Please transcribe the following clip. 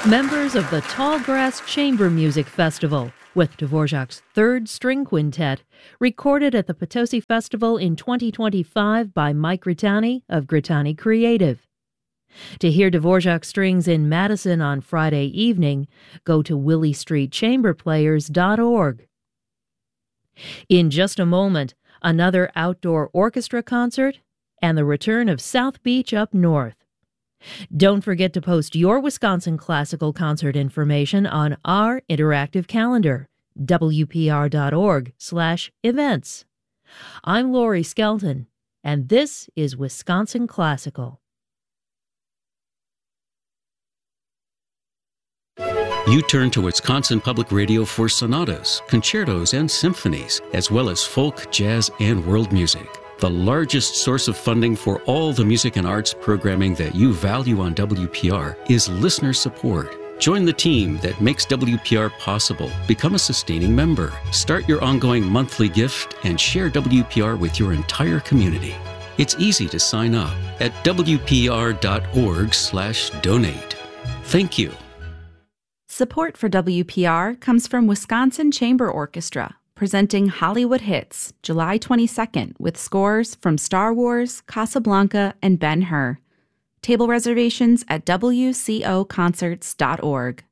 Members of the Tallgrass Chamber Music Festival with Dvorak's Third String Quintet, recorded at the Potosi Festival in 2025 by Mike Grittani of Grittani Creative. To hear Dvorak strings in Madison on Friday evening, go to WilliestreetChamberPlayers.org. In just a moment, another outdoor orchestra concert and the return of South Beach Up North. Don't forget to post your Wisconsin classical concert information on our interactive calendar, wpr.org/events. I'm Lori Skelton, and this is Wisconsin Classical. You turn to Wisconsin Public Radio for sonatas, concertos, and symphonies, as well as folk, jazz, and world music. The largest source of funding for all the music and arts programming that you value on WPR is listener support. Join the team that makes WPR possible. Become a sustaining member. Start your ongoing monthly gift and share WPR with your entire community. It's easy to sign up at wpr.org/donate. Thank you. Support for WPR comes from Wisconsin Chamber Orchestra, presenting Hollywood Hits, July 22nd, with scores from Star Wars, Casablanca, and Ben-Hur. Table reservations at wcoconcerts.org.